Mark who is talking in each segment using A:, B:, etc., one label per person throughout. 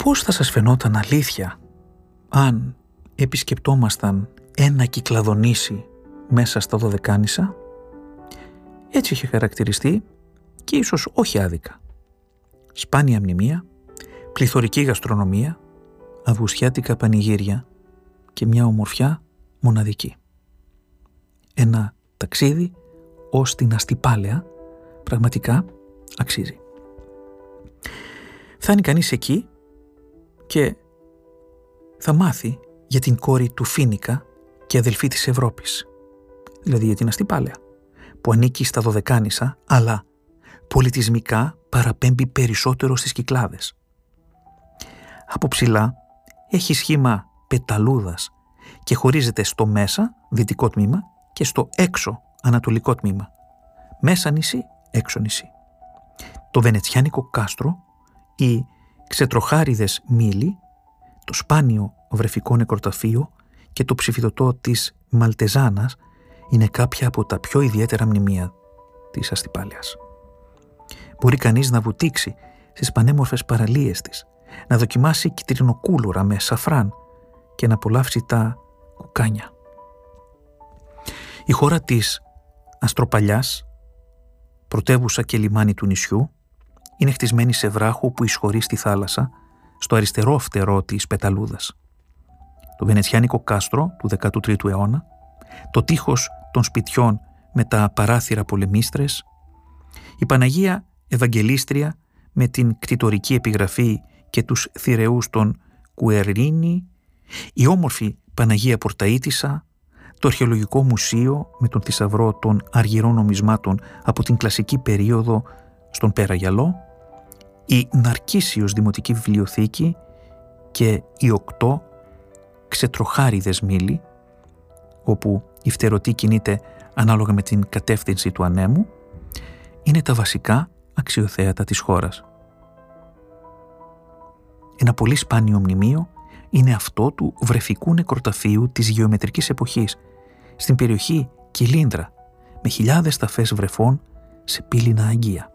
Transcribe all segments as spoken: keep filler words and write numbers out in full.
A: Πώς θα σας φαινόταν αλήθεια αν επισκεπτόμασταν ένα Κυκλαδονήσι μέσα στα Δωδεκάνησα? Έτσι είχε χαρακτηριστεί και ίσως όχι άδικα. Σπάνια μνημεία, πληθωρική γαστρονομία, αυγουστιάτικα πανηγύρια και μια ομορφιά μοναδική. Ένα ταξίδι ως την Αστυπάλαια πραγματικά αξίζει. Φτάνει κανείς εκεί και θα μάθει για την κόρη του Φοίνικα και αδελφή της Ευρώπης, δηλαδή για την Αστυπάλαια, που ανήκει στα Δωδεκάνησα, αλλά πολιτισμικά παραπέμπει περισσότερο στις Κυκλάδες. Από ψηλά έχει σχήμα πεταλούδας και χωρίζεται στο μέσα δυτικό τμήμα και στο έξω ανατολικό τμήμα. Μέσα νησί, έξω νησί. Το βενετσιάνικο κάστρο, οι ξετροχάριδες μήλοι, το σπάνιο βρεφικό νεκροταφείο και το ψηφιδωτό της Μαλτεζάνας είναι κάποια από τα πιο ιδιαίτερα μνημεία της Αστυπάλαιας. Μπορεί κανείς να βουτήξει στις πανέμορφες παραλίες της, να δοκιμάσει κιτρινοκούλουρα με σαφράν και να απολαύσει τα κουκάνια. Η χώρα της Αστροπαλιάς, πρωτεύουσα και λιμάνι του νησιού, είναι χτισμένη σε βράχο που εισχωρεί στη θάλασσα, στο αριστερό φτερό της Πεταλούδας. Το βενετσιάνικο κάστρο του δέκατου τρίτου αιώνα, το τείχος των σπιτιών με τα παράθυρα πολεμίστρες, η Παναγία Ευαγγελίστρια με την κτητορική επιγραφή και τους θηρεούς των Κουερίνι, η όμορφη Παναγία Πορταΐτισσα, το αρχαιολογικό μουσείο με τον θησαυρό των αργυρών νομισμάτων από την κλασική περίοδο στον Πέραγιαλό, η Ναρκίσιος Δημοτική Βιβλιοθήκη και οι οκτώ ξετροχάριδες μήλοι, όπου η φτερωτή κινείται ανάλογα με την κατεύθυνση του ανέμου, είναι τα βασικά αξιοθέατα της χώρας. Ένα πολύ σπάνιο μνημείο είναι αυτό του βρεφικού νεκροταφείου της γεωμετρικής εποχής στην περιοχή Κιλίνδρα, με χιλιάδες ταφές βρεφών σε πύληνα αγγεία.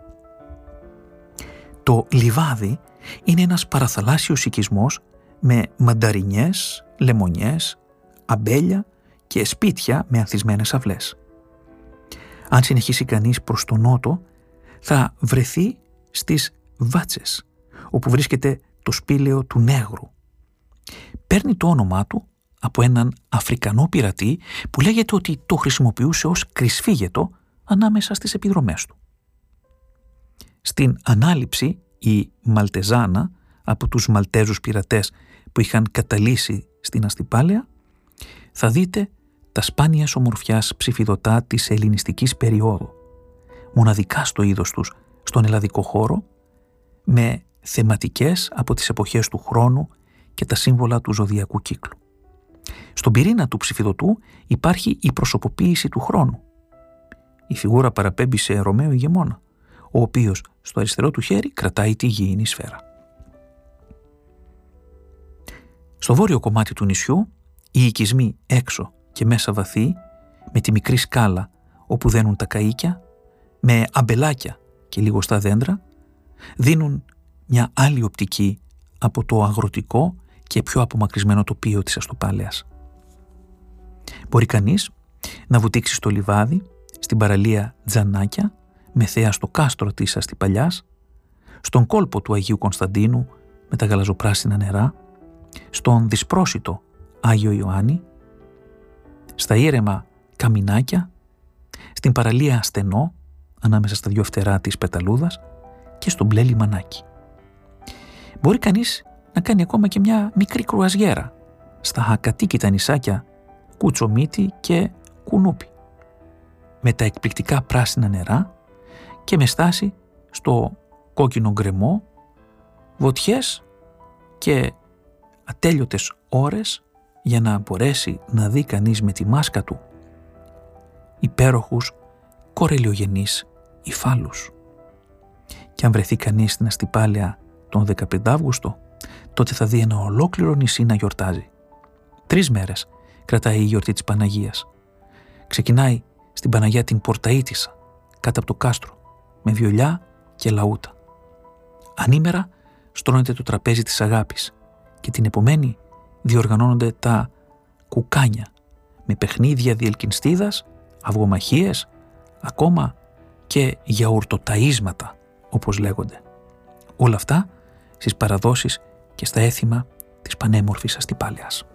A: Το λιβάδι είναι ένας παραθαλάσσιος οικισμός με μανταρινιές, λεμονιές, αμπέλια και σπίτια με ανθισμένες αυλές. Αν συνεχίσει κανείς προς τον νότο, θα βρεθεί στις Βάτσες, όπου βρίσκεται το σπήλαιο του Νέγρου. Παίρνει το όνομά του από έναν Αφρικανό πειρατή που λέγεται ότι το χρησιμοποιούσε ως κρυσφύγετο ανάμεσα στις επιδρομές του. Στην ανάληψη η Μαλτεζάνα από τους Μαλτέζους πειρατές που είχαν καταλύσει στην Αστυπάλαια, θα δείτε τα σπάνια ομορφιάς ψηφιδωτά της ελληνιστικής περίοδου, μοναδικά στο είδος τους στον ελλαδικό χώρο, με θεματικές από τις εποχές του χρόνου και τα σύμβολα του ζωδιακού κύκλου. Στον πυρήνα του ψηφιδωτού υπάρχει η προσωποποίηση του χρόνου. Η φιγούρα παραπέμπει σε Ρωμαίο ηγεμόνα, ο οποίος στο αριστερό του χέρι κρατάει τη γήινη σφαίρα. Στο βόρειο κομμάτι του νησιού, οι οικισμοί έξω και μέσα βαθύ, με τη μικρή σκάλα όπου δένουν τα καΐκια, με αμπελάκια και λιγοστά δέντρα, δίνουν μια άλλη οπτική από το αγροτικό και πιο απομακρυσμένο τοπίο της Αστοπάλαιας. Μπορεί κανείς να βουτήξει στο λιβάδι, στην παραλία Τζανάκια, με θέα στο κάστρο της Αστυπαλιάς, στον κόλπο του Αγίου Κωνσταντίνου με τα γαλαζοπράσινα νερά, στον δυσπρόσιτο Άγιο Ιωάννη, στα ήρεμα Καμινάκια, στην παραλία Ασθενό, ανάμεσα στα δυο φτερά της Πεταλούδας και στο μπλε λιμανάκι. Μπορεί κανείς να κάνει ακόμα και μια μικρή κρουαζιέρα στα ακατοίκητα νησάκια Κουτσομίτη και Κουνούπι, με τα εκπληκτικά πράσινα νερά και με στάση στο κόκκινο γκρεμό, βοτιές και ατέλειωτες ώρες για να μπορέσει να δει κανείς με τη μάσκα του υπέροχους κορελιογενείς υφάλους. Και αν βρεθεί κανείς στην Αστυπάλαια τον δεκαπέντε Αύγουστο, τότε θα δει ένα ολόκληρο νησί να γιορτάζει. Τρεις μέρες κρατάει η γιορτή της Παναγίας. Ξεκινάει στην Παναγιά την Πορταΐτισσα, κάτω από το κάστρο, με βιολιά και λαούτα. Ανήμερα στρώνεται το τραπέζι της αγάπης και την επομένη διοργανώνονται τα κουκάνια με παιχνίδια διελκυνστίδας, αυγομαχίες, ακόμα και γιαουρτοταΐσματα όπως λέγονται. Όλα αυτά στις παραδόσεις και στα έθιμα της πανέμορφης Αστυπάλαιας.